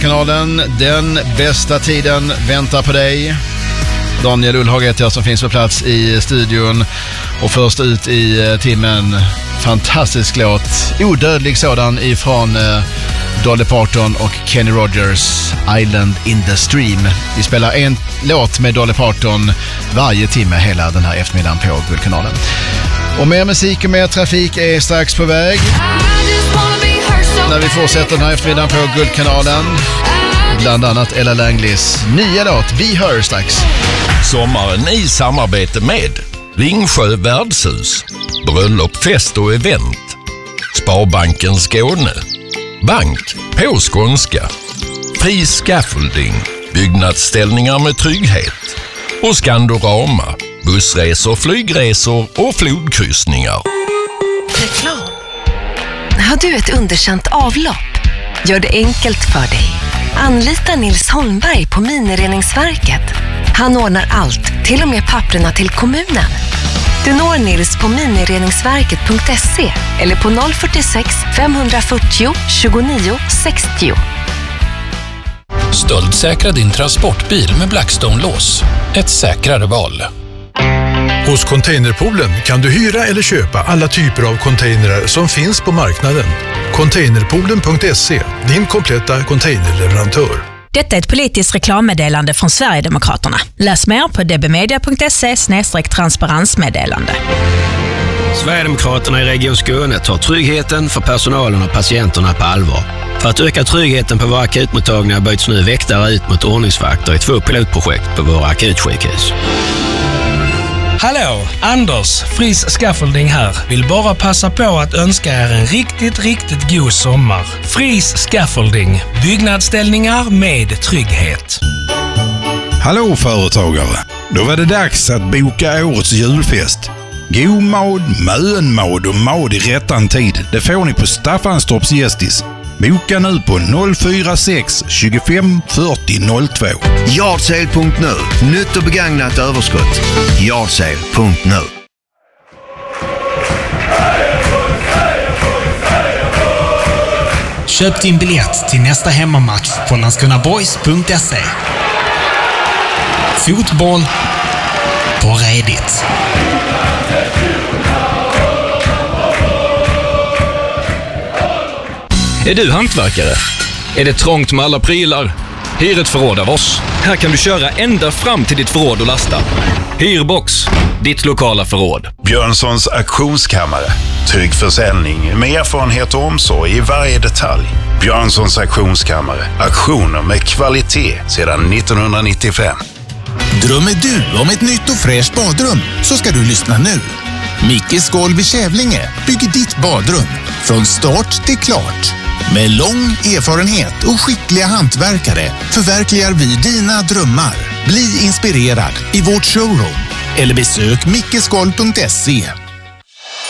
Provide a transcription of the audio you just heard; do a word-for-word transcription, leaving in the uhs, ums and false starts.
Kanalen, den bästa tiden väntar på dig. Daniel Ullhag heter jag som finns på plats i studion. Och först ut i timmen, fantastisk låt, odödlig sådan, ifrån eh, Dolly Parton och Kenny Rogers, Island in the Stream. Vi spelar en låt med Dolly Parton varje timme hela den här eftermiddagen på Guldkanalen. Och mer musik och mer trafik är strax på väg när vi fortsätter den här eftermiddagen på Guldkanalen. Bland annat Ella Langleys nya låt Be Her strax. Sommaren i samarbete med Ringsjö värdshus, bröllop, fest och event, Sparbanken Skåne, Bank på skånska, Fri Scaffolding, byggnadsställningar med trygghet och Skandorama, bussresor, flygresor och flodkryssningar. Reklam. Har du ett underkänt avlopp? Gör det enkelt för dig. Anlita Nils Holmberg på Minireningsverket. Han ordnar allt, till och med papperna till kommunen. Du når Nils på minireningsverket punkt se eller på noll fyrtiosex femhundrafyrtio tjugonio sextio. Stöldsäkra din transportbil med Blackstone-lås. Ett säkrare val. Hos Containerpoolen kan du hyra eller köpa alla typer av containrar som finns på marknaden. Containerpoolen punkt se, din kompletta containerleverantör. Detta är ett politiskt reklammeddelande från Sverigedemokraterna. Läs mer på dbmedia punkt se snedstreck transparensmeddelande. Sverigedemokraterna i Region Skåne tar tryggheten för personalen och patienterna på allvar. För att öka tryggheten på våra akutmottagningar byts nu väktare ut mot ordningsvakter i två pilotprojekt på våra akutsjukhus. Hallå, Anders, Fris Scaffolding här. Vill bara passa på att önska er en riktigt, riktigt god sommar. Fris Scaffolding, byggnadsställningar med trygghet. Hallå företagare, då var det dags att boka årets julfest. God mad, mönmad och mad i rättan tid, det får ni på Staffanstorps Gästis. Boka nu på noll fyra sex tjugofem fyrtio noll två. Yardsale punkt nu. Nytt och begagnat överskott. Yardsale punkt nu. Köp din biljett till nästa hemmamatch på landskrona-boys punkt se. Fotboll på redigt. Är du hantverkare? Är det trångt med alla prylar? Hyr ett förråd av oss. Här kan du köra ända fram till ditt förråd och lasta. Hyrbox, ditt lokala förråd. Björnssons auktionskammare. Trygg försäljning med erfarenhet och omsorg i varje detalj. Björnssons auktionskammare. Auktioner med kvalitet sedan nittonhundranittiofem. Drömmer du om ett nytt och fräscht badrum så ska du lyssna nu. Mickes Golv i Kävlinge bygger ditt badrum från start till klart. Med lång erfarenhet och skickliga hantverkare förverkligar vi dina drömmar. Bli inspirerad i vårt showroom eller besök mickesgolv punkt se.